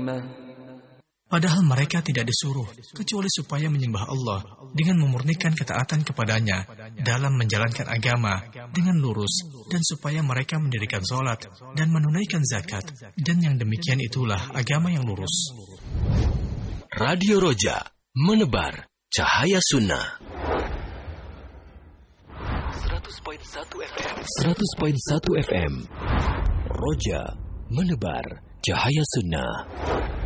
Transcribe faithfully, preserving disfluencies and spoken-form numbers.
Padahal mereka tidak disuruh kecuali supaya menyembah Allah dengan memurnikan ketaatan kepadanya dalam menjalankan agama dengan lurus dan supaya mereka mendirikan sholat dan menunaikan zakat, dan yang demikian itulah agama yang lurus. Radio Roja, menebar cahaya sunnah. seratus koma satu F M. seratus koma satu F M. Roja, menebar cahaya sunnah.